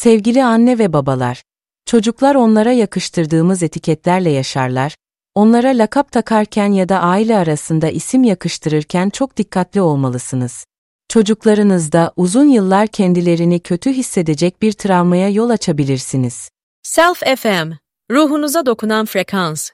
Sevgili anne ve babalar, çocuklar onlara yakıştırdığımız etiketlerle yaşarlar, onlara lakap takarken ya da aile arasında isim yakıştırırken çok dikkatli olmalısınız. Çocuklarınızda uzun yıllar kendilerini kötü hissedecek bir travmaya yol açabilirsiniz. Self FM, ruhunuza dokunan frekans.